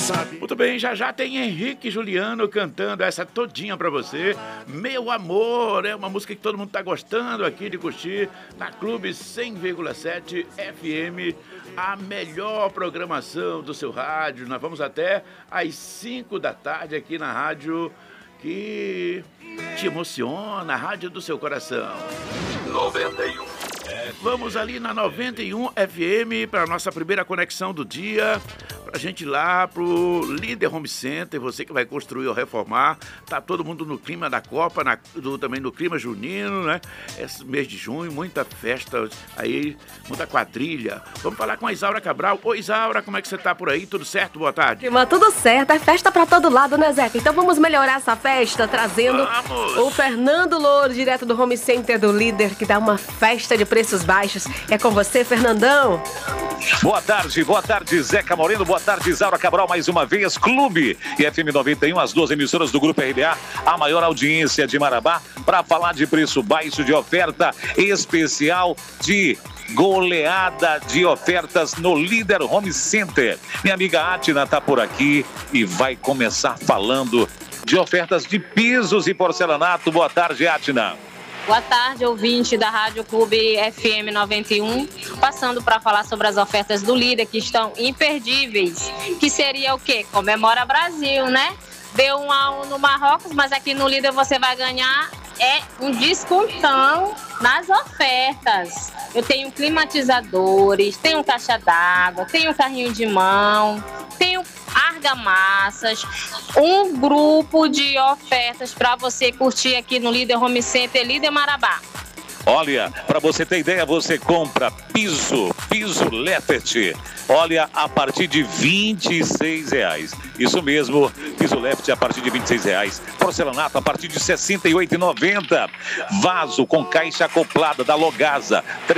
sabe. Muito bem, já tem Henrique e Juliano cantando essa todinha pra você. Meu Amor, é uma música que todo mundo tá gostando aqui de curtir na Clube 100,7 FM, a melhor programação do seu rádio. Nós vamos até às 5 da tarde aqui na rádio que te emociona, a rádio do seu coração. 91. Vamos ali na 91 FM para a nossa primeira conexão do dia. Pra gente ir lá pro Líder Home Center, você que vai construir ou reformar. Tá todo mundo no clima da Copa, também no clima junino, né? Esse mês de junho, muita festa aí, muita quadrilha. Vamos falar com a Isaura Cabral. Oi, Isaura, como é que você tá por aí? Tudo certo? Boa tarde. Clima, tudo certo, é festa pra todo lado, né, Zeca? Então vamos melhorar essa festa, trazendo o Fernando Louro, direto do Home Center do Líder, que dá uma festa de preços baixos. É com você, Fernandão. Boa tarde, Zeca Moreno, boa tarde, Isaura Cabral, mais uma vez, Clube e FM 91, as duas emissoras do Grupo RBA, a maior audiência de Marabá, para falar de preço baixo, de oferta especial, de goleada de ofertas no Líder Home Center. Minha amiga Atina tá por aqui e vai começar falando de ofertas de pisos e porcelanato. Boa tarde, Atina. Boa tarde, ouvinte da Rádio Clube FM 91, passando para falar sobre as ofertas do Líder, que estão imperdíveis, que seria o quê? Comemora Brasil, né? Deu 1-1 no Marrocos, mas aqui no Líder você vai ganhar um descontão nas ofertas. Eu tenho climatizadores, tenho caixa d'água, tenho carrinho de mão, tenho argamassas, um grupo de ofertas para você curtir aqui no Líder Home Center, Líder Marabá. Olha, para você ter ideia, você compra piso Leffert, olha, a partir de R$26. Isso mesmo, piso Leffert a partir de R$26. Porcelanato a partir de R$68,90. Vaso com caixa acoplada da Logasa,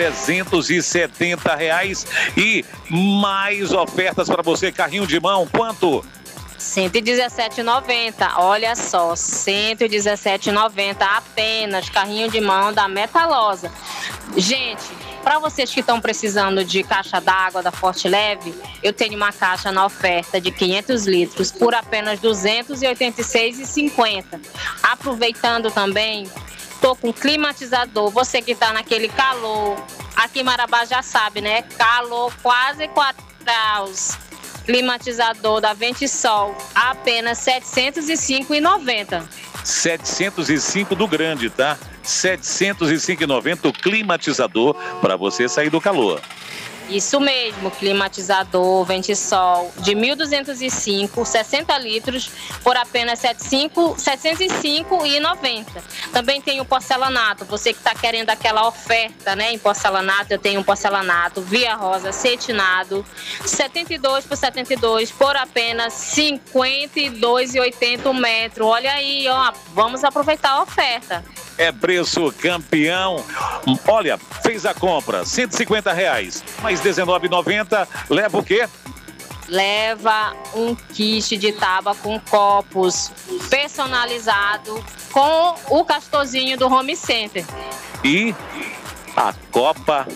R$370. E mais ofertas para você, carrinho de mão, quanto? R$117,90, olha só, R$117,90 apenas, carrinho de mão da Metalosa. Gente, para vocês que estão precisando de caixa d'água da Forte Leve, eu tenho uma caixa na oferta de 500 litros por apenas R$ 286,50. Aproveitando também, tô com climatizador, você que está naquele calor, aqui em Marabá já sabe, né? Calor quase 4 graus. Climatizador da Ventisol, apenas R$ 705,90. 705 do grande, tá? R$ 705,90 o climatizador para você sair do calor. Isso mesmo, climatizador Ventisol de 1.205, 60 litros, por apenas R$ 705,90. Também tem o porcelanato, você que está querendo aquela oferta, né, em porcelanato, eu tenho um porcelanato Via Rosa cetinado, 72 por 72, por apenas R$ 52,80 o metro. Olha aí, ó, vamos aproveitar a oferta. É preço campeão. Olha, fez a compra, R$150, mais R$19,90. Leva o quê? Leva um kit de tábua com copos personalizado com o castorzinho do Home Center. E a Copa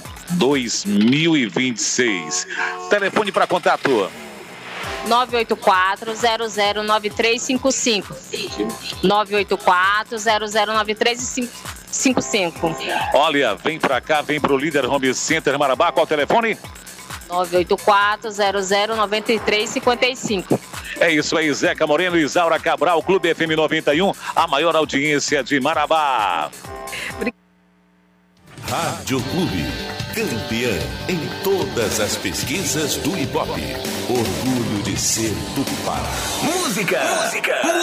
2026. Telefone para contato. 984-009355. 984-009355. Olha, vem pra cá, vem pro Líder Home Center Marabá. Qual o telefone? 984-009355. É isso aí, Zeca Moreno e Isaura Cabral, Clube FM 91, a maior audiência de Marabá. Rádio Clube, campeã em todas as pesquisas do Ibope. Orgulho de ser do Pará. Música!